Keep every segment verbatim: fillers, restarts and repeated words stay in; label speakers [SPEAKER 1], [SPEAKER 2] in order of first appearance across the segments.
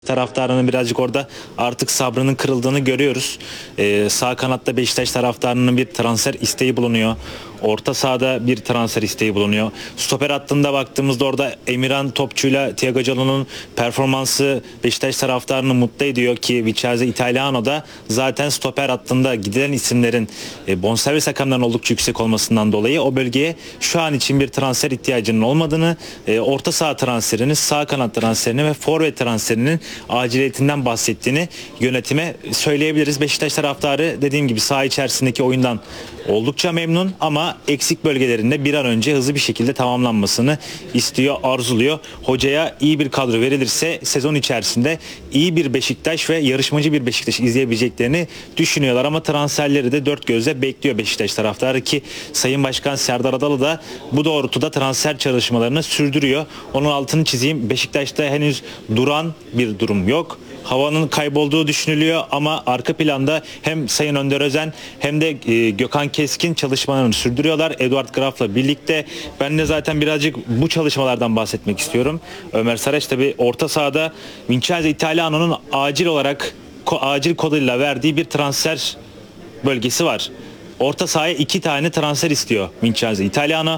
[SPEAKER 1] Taraftarının birazcık orada artık sabrının kırıldığını görüyoruz. Ee, sağ kanatta Beşiktaş taraftarının bir transfer isteği bulunuyor. Orta sahada bir transfer isteği bulunuyor. Stoper hattında baktığımızda orada Emirhan Topçu'yla Thiago Callo'nun performansı Beşiktaş taraftarını mutlu ediyor ki Vincenzo Italiano da zaten stoper hattında gidilen isimlerin e, bonservis rakamlarının oldukça yüksek olmasından dolayı o bölgeye şu an için bir transfer ihtiyacının olmadığını, e, orta saha transferini, sağ kanat transferini ve forvet transferinin aciliyetinden bahsettiğini yönetime söyleyebiliriz. Beşiktaş taraftarı dediğim gibi saha içerisindeki oyundan oldukça memnun ama eksik bölgelerinde bir an önce hızlı bir şekilde tamamlanmasını istiyor, arzuluyor. Hocaya iyi bir kadro verilirse sezon içerisinde iyi bir Beşiktaş ve yarışmacı bir Beşiktaş izleyebileceklerini düşünüyorlar ama transferleri de dört gözle bekliyor Beşiktaş taraftarı ki Sayın Başkan Serdar Adalı da bu doğrultuda transfer çalışmalarını sürdürüyor. Onun altını çizeyim. Beşiktaş'ta henüz duran bir durum yok. Havanın kaybolduğu düşünülüyor ama arka planda hem Sayın Önder Özen hem de e, Gökhan Keskin çalışmalarını sürdürüyorlar. Eduard Graf'la birlikte ben de zaten birazcık bu çalışmalardan bahsetmek istiyorum. Ömer Saraç tabi orta sahada Vincenzo Italiano'nun acil olarak ko, acil koduyla verdiği bir transfer bölgesi var. Orta sahaya iki tane transfer istiyor Vincenzo Italiano.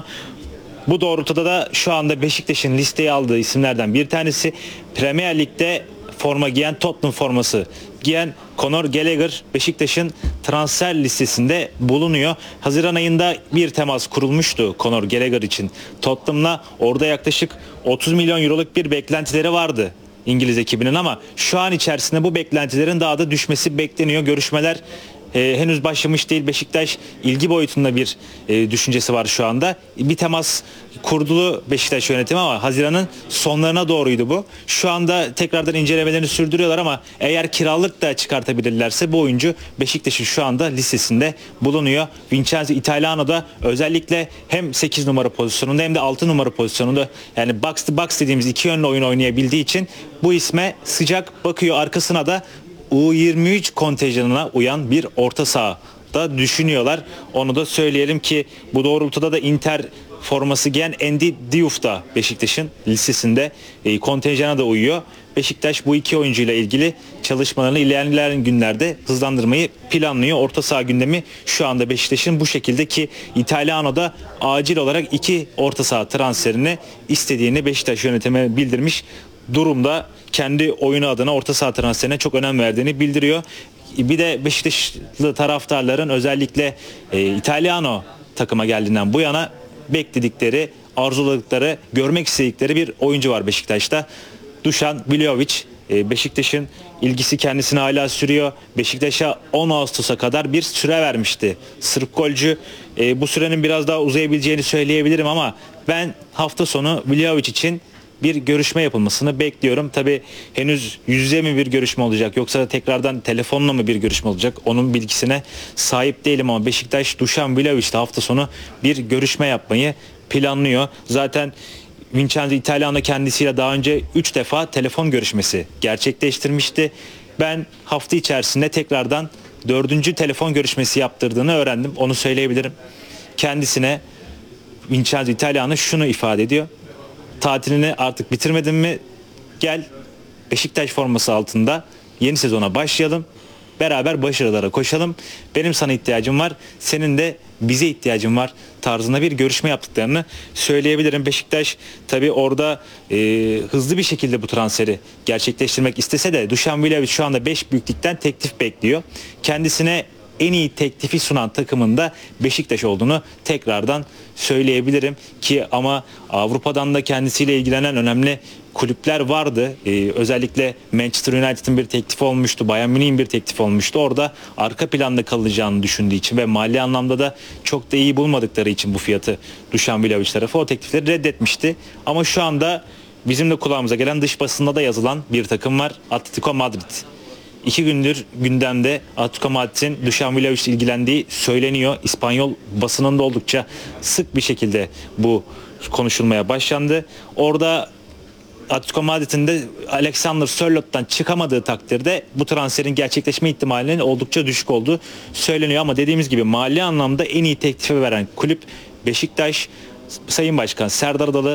[SPEAKER 1] Bu doğrultuda da şu anda Beşiktaş'ın listeye aldığı isimlerden bir tanesi Premier Lig'de forma giyen, Tottenham forması giyen Conor Gallagher Beşiktaş'ın transfer listesinde bulunuyor. Haziran ayında bir temas kurulmuştu Conor Gallagher için Tottenham'la. Orada yaklaşık otuz milyon euroluk bir beklentileri vardı İngiliz ekibinin ama şu an içerisinde bu beklentilerin daha da düşmesi bekleniyor. Görüşmeler Ee, henüz başlamış değil. Beşiktaş ilgi boyutunda bir e, düşüncesi var şu anda. Bir temas kurdu Beşiktaş yönetimi ama Haziran'ın sonlarına doğruydu bu. Şu anda tekrardan incelemelerini sürdürüyorlar ama eğer kiralık da çıkartabilirlerse bu oyuncu Beşiktaş'ın şu anda listesinde bulunuyor. Vincenzo Italiano da özellikle hem sekiz numara pozisyonunda hem de altı numara pozisyonunda yani box to box dediğimiz iki yönlü oyun oynayabildiği için bu isme sıcak bakıyor. Arkasına da U yirmi üç kontenjanına uyan bir orta saha da düşünüyorlar. Onu da söyleyelim ki bu doğrultuda da Inter forması giyen Andy Diouf da Beşiktaş'ın listesinde e, kontenjana da uyuyor. Beşiktaş bu iki oyuncuyla ilgili çalışmalarını ilerleyen günlerde hızlandırmayı planlıyor. Orta saha gündemi şu anda Beşiktaş'ın bu şekilde ki Italiano da acil olarak iki orta saha transferini istediğini Beşiktaş yönetimine bildirmiş durumda. Kendi oyunu adına orta saha transferine çok önem verdiğini bildiriyor. Bir de Beşiktaşlı taraftarların özellikle e, Italiano takıma geldiğinden bu yana bekledikleri, arzuladıkları, görmek istedikleri bir oyuncu var Beşiktaş'ta. Dušan Vlahović. E, Beşiktaş'ın ilgisi kendisine hala sürüyor. Beşiktaş'a on Ağustos'a kadar bir süre vermişti Sırp golcü. E, bu sürenin biraz daha uzayabileceğini söyleyebilirim ama ben hafta sonu Vlahović için bir görüşme yapılmasını bekliyorum. Tabii henüz yüz yüze mi bir görüşme olacak yoksa tekrardan telefonla mı bir görüşme olacak? Onun bilgisine sahip değilim ama Beşiktaş Dušan Vlahović'te hafta sonu bir görüşme yapmayı planlıyor. Zaten Vincenzo Italiano kendisiyle daha önce üç defa telefon görüşmesi gerçekleştirmişti. Ben hafta içerisinde tekrardan dördüncü telefon görüşmesi yaptırdığını öğrendim. Onu söyleyebilirim. Kendisine Vincenzo Italiano şunu ifade ediyor. Tatilini artık bitirmedin mi? Gel Beşiktaş forması altında yeni sezona başlayalım. Beraber başarılara koşalım. Benim sana ihtiyacım var. Senin de bize ihtiyacın var tarzında bir görüşme yaptıklarını söyleyebilirim. Beşiktaş tabii orada e, hızlı bir şekilde bu transferi gerçekleştirmek istese de Dušan Vlahović şu anda beş büyüklükten teklif bekliyor. Kendisine en iyi teklifi sunan takımın da Beşiktaş olduğunu tekrardan söyleyebilirim ki ama Avrupa'dan da kendisiyle ilgilenen önemli kulüpler vardı. Ee, özellikle Manchester United'ın bir teklifi olmuştu. Bayern Münih'in bir teklifi olmuştu. Orada arka planda kalacağını düşündüğü için ve mali anlamda da çok da iyi bulmadıkları için bu fiyatı Dušan Vlahović tarafı o teklifleri reddetmişti. Ama şu anda bizim de kulağımıza gelen dış basında da yazılan bir takım var. Atletico Madrid. İki gündür gündemde Atletico Madrid'in Dušan Vlahović ilgilendiği söyleniyor. İspanyol basınında oldukça sık bir şekilde bu konuşulmaya başlandı. Orada Atletico Madrid'in de Alexander Sörlot'tan çıkamadığı takdirde bu transferin gerçekleşme ihtimalinin oldukça düşük olduğu söyleniyor. Ama dediğimiz gibi mali anlamda en iyi teklifi veren kulüp Beşiktaş. Sayın Başkan Serdar Adalı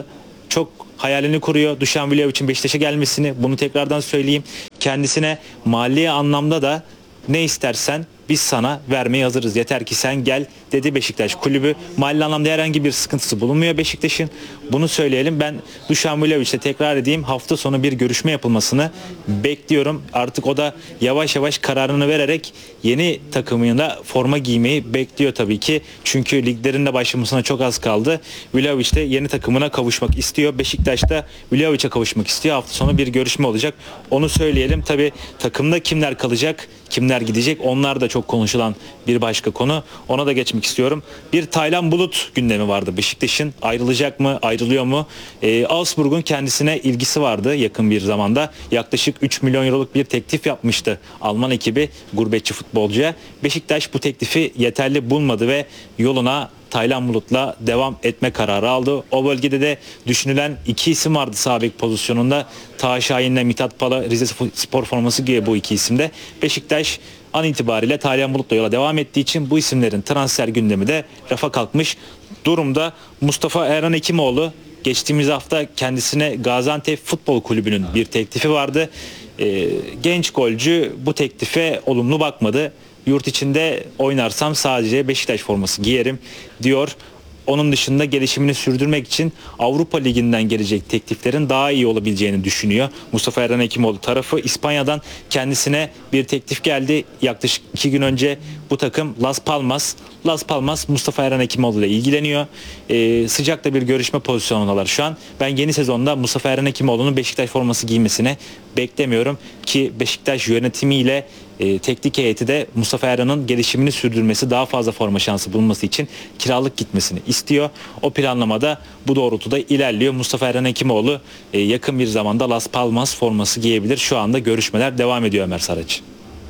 [SPEAKER 1] çok hayalini kuruyor Dušan Vlahovic'in Beşiktaş'a gelmesini. Bunu tekrardan söyleyeyim. Kendisine mali anlamda da ne istersen biz sana vermeye hazırız. Yeter ki sen gel dedi Beşiktaş kulübü. Mali anlamda herhangi bir sıkıntısı bulunmuyor Beşiktaş'ın. Bunu söyleyelim. Ben Dušan Vlahovic'le tekrar edeyim. Hafta sonu bir görüşme yapılmasını bekliyorum. Artık o da yavaş yavaş kararını vererek yeni takımıyla forma giymeyi bekliyor tabii ki. Çünkü liglerin de başlamasına çok az kaldı. Vlahovic de yeni takımına kavuşmak istiyor. Beşiktaş da Vlahovic'e kavuşmak istiyor. Hafta sonu bir görüşme olacak. Onu söyleyelim. Tabii takımda kimler kalacak, kimler gidecek, onlar da çok konuşulan bir başka konu. Ona da geçmek istiyorum. Bir Taylan Bulut gündemi vardı Beşiktaş'ın. Ayrılacak mı, ayrılıyor mu? Ee, Augsburg'un kendisine ilgisi vardı yakın bir zamanda. Yaklaşık üç milyon euroluk bir teklif yapmıştı Alman ekibi gurbetçi futbolcuya. Beşiktaş bu teklifi yeterli bulmadı ve yoluna Taylan Bulut'la devam etme kararı aldı. O bölgede de düşünülen iki isim vardı sağ bek pozisyonunda. Taha Şahin'le Mithat Pala, Rize Spor forması giyiyor bu iki isimde. Beşiktaş an itibariyle Taylan Bulut'la yola devam ettiği için bu isimlerin transfer gündemi de rafa kalkmış durumda. Mustafa Erhan Hekimoğlu geçtiğimiz hafta kendisine Gaziantep Futbol Kulübü'nün bir teklifi vardı. Ee, genç golcü bu teklife olumlu bakmadı. Yurt içinde oynarsam sadece Beşiktaş forması giyerim diyor. Onun dışında gelişimini sürdürmek için Avrupa Ligi'nden gelecek tekliflerin daha iyi olabileceğini düşünüyor. Mustafa Erhan Hekimoğlu tarafı İspanya'dan kendisine bir teklif geldi. Yaklaşık iki gün önce bu takım Las Palmas. Las Palmas Mustafa Erhan Hekimoğlu ile ilgileniyor. Ee, sıcak da bir görüşme pozisyonundalar şu an. Ben yeni sezonda Mustafa Erhan Hekimoğlu'nun Beşiktaş forması giymesini beklemiyorum. Ki Beşiktaş yönetimiyle e, teknik heyeti de Mustafa Erhan'ın gelişimini sürdürmesi, daha fazla forma şansı bulması için kiralık gitmesini istiyor. O planlamada bu doğrultuda ilerliyor. Mustafa Erhan Hekimoğlu e, yakın bir zamanda Las Palmas forması giyebilir. Şu anda görüşmeler devam ediyor Ömer Saraç.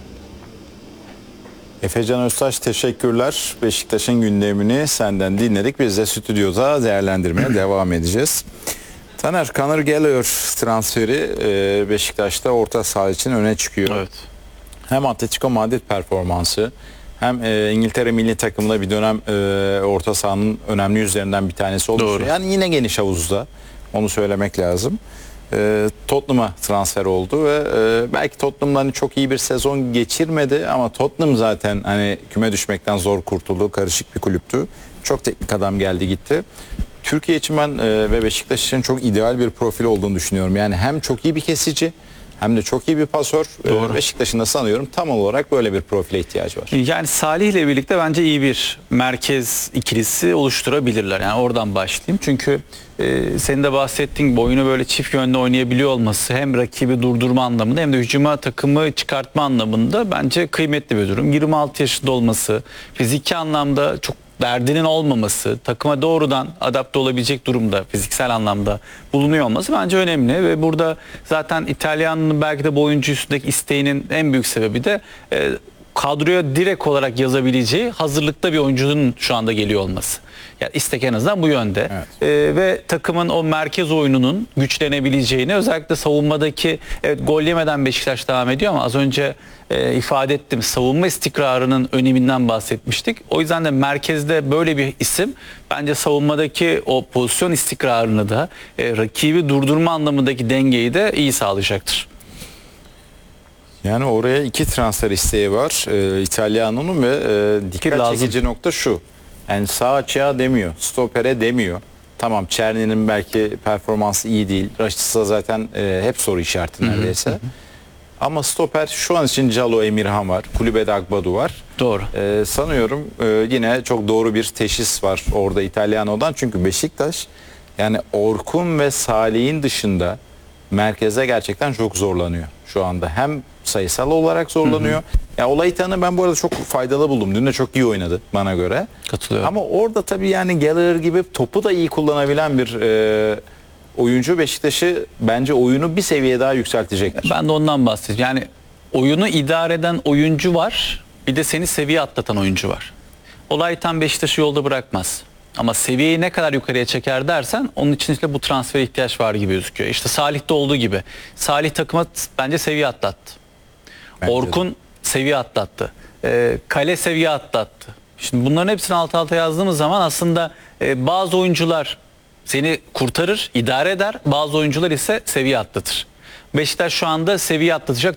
[SPEAKER 2] Efecan Öztaş teşekkürler. Beşiktaş'ın gündemini senden dinledik. Biz de stüdyoda değerlendirmeye devam edeceğiz. Taner, Conor Gallagher transferi Beşiktaş'ta orta saha için öne çıkıyor.
[SPEAKER 3] Evet.
[SPEAKER 2] Hem Atletico Madrid performansı hem İngiltere milli takımında bir dönem orta sahanın önemli yüzlerinden bir tanesi olmuş.
[SPEAKER 3] Doğru.
[SPEAKER 2] Yani yine geniş havuzda. Onu söylemek lazım. E, Tottenham'a transfer oldu ve e, belki Tottenham'dan hani çok iyi bir sezon geçirmedi ama Tottenham zaten hani küme düşmekten zor kurtuldu, karışık bir kulüptü. Çok teknik adam geldi gitti. Türkiye için ben e, ve Beşiktaş için çok ideal bir profil olduğunu düşünüyorum. Yani hem çok iyi bir kesici hem de çok iyi bir pasör.
[SPEAKER 3] Doğru.
[SPEAKER 2] E, Beşiktaş'ın da sanıyorum tam olarak böyle bir profile ihtiyacı var.
[SPEAKER 3] Yani Salih ile birlikte bence iyi bir merkez ikilisi oluşturabilirler. Yani oradan başlayayım. Çünkü e, senin de bahsettiğin gibi oyunu böyle çift yönlü oynayabiliyor olması hem rakibi durdurma anlamında hem de hücuma takımı çıkartma anlamında bence kıymetli bir durum. yirmi altı yaşında olması, fiziki anlamda çok derdinin olmaması, takıma doğrudan adapte olabilecek durumda fiziksel anlamda bulunuyor olması bence önemli ve burada zaten İtalyan'ın belki de bu oyuncu üstündeki isteğinin en büyük sebebi de e, kadroya direkt olarak yazabileceği hazırlıkta bir oyuncunun şu anda geliyor olması. Yani istek en azından bu yönde.
[SPEAKER 2] Evet.
[SPEAKER 3] Ee, ve takımın o merkez oyununun güçlenebileceğini, özellikle savunmadaki, evet, gol yemeden Beşiktaş devam ediyor ama az önce e, ifade ettim, savunma istikrarının öneminden bahsetmiştik. O yüzden de merkezde böyle bir isim bence savunmadaki o pozisyon istikrarını da e, rakibi durdurma anlamındaki dengeyi de iyi sağlayacaktır.
[SPEAKER 2] Yani oraya iki transfer isteği var e, İtalyano'nun ve e, dikkat
[SPEAKER 3] lazım.
[SPEAKER 2] çekici nokta şu. Yani sağ açığa demiyor, stopere demiyor. Tamam, Çerni'nin belki performansı iyi değil. Raşitsa zaten e, hep soru işareti neredeyse. Hı hı. Ama stoper şu an için Calo Emirhan var. Kulübede Agbadu var.
[SPEAKER 3] Doğru.
[SPEAKER 2] E, sanıyorum e, yine çok doğru bir teşhis var orada İtalyano'dan. Çünkü Beşiktaş yani Orkun ve Salih'in dışında merkeze gerçekten çok zorlanıyor şu anda. Hem sayısal olarak zorlanıyor. Hı hı. Ya Olaytan'ı ben bu arada çok faydalı buldum. Dün de çok iyi oynadı bana göre.
[SPEAKER 3] Katılıyorum.
[SPEAKER 2] Ama orada tabii yani Gallagher gibi topu da iyi kullanabilen bir e, oyuncu Beşiktaş'ı bence oyunu bir seviye daha yükseltecektir.
[SPEAKER 3] Ben de ondan bahsedeyim. Yani oyunu idare eden oyuncu var. Bir de seni seviye atlatan oyuncu var. Olaytan Beşiktaş'ı yolda bırakmaz. Ama seviyeyi ne kadar yukarıya çeker dersen onun için işte bu transfere ihtiyaç var gibi gözüküyor. İşte Salih'te olduğu gibi. Salih takıma bence seviye atlattı. Bence Orkun de. seviye atlattı. Ee, Kale seviye atlattı. Şimdi bunların hepsini alt alta yazdığımız zaman aslında e, bazı oyuncular seni kurtarır, idare eder. Bazı oyuncular ise seviye atlatır. Beşiktaş şu anda seviye atlatacak